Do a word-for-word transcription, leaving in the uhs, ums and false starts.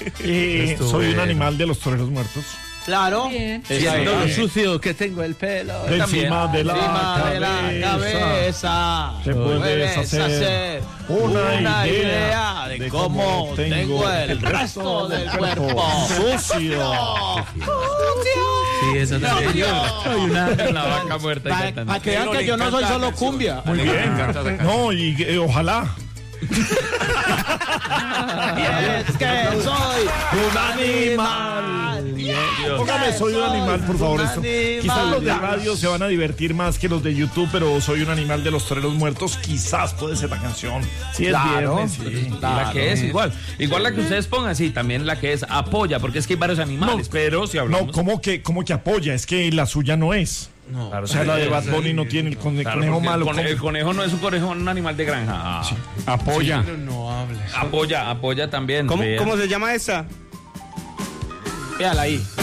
Eh, soy un animal de los toreros muertos. Claro. Siendo lo sucio que tengo el pelo. De encima de la Encima de la cabeza. Te puedes hacer una, una idea, idea de cómo tengo el resto del cuerpo. Sucio. Sí, eso también. Soy una, una vaca muerta. y Para cantando. que vean que yo no soy solo cumbia. Muy bien. No, y eh, ojalá. Y es que soy un animal. Póngame, soy un animal, por favor. Un Esto. animal. Quizás los de radio se van a divertir más que los de YouTube, pero soy un animal de los toreros muertos. Quizás puede ser la canción. Sí, es Claro. viernes, sí. Y la que es igual. Igual la que ustedes pongan, sí, también la que es apoya, porque es que hay varios animales, No, pero si hablamos... No, ¿cómo que, cómo que apoya? Es que la suya no es. No, claro, O sea, la de Bad Bunny no tiene el con- claro, conejo porque malo. El, cone- ¿cómo? el conejo no es un conejo, un animal de granja. Ah. Apoya. Apoya, apoya también. ¿Cómo, Vea. ¿Cómo se llama esa? Véala ahí.